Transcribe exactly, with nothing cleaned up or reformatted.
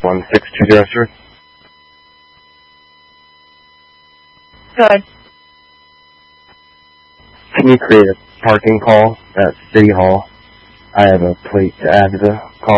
one six two zero three. Good. Can you create a parking call at City Hall? I have a plate to add to the call.